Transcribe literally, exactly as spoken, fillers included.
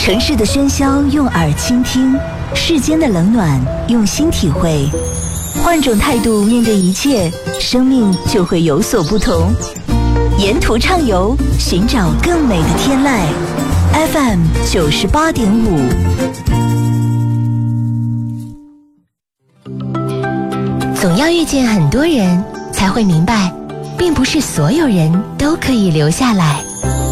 城市的喧嚣用耳倾听，世间的冷暖用心体会。换种态度面对一切，生命就会有所不同。沿途畅游，寻找更美的天籁。F M 九十八点五。总要遇见很多人，才会明白，并不是所有人都可以留下来。